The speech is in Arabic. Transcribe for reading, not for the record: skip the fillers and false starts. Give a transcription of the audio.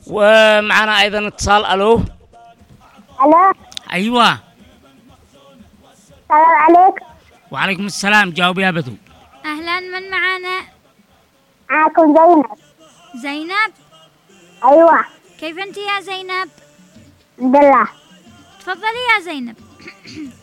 ومعنا أيضا اتصال. ألو. ألو. أيوة. السلام عليكم. وعليكم السلام. جاوب يا بدو. أهلا، من معانا؟ معكم زينب. زينب؟ أيوة. كيف أنت يا زينب؟ الحمد لله. تفضلي يا زينب.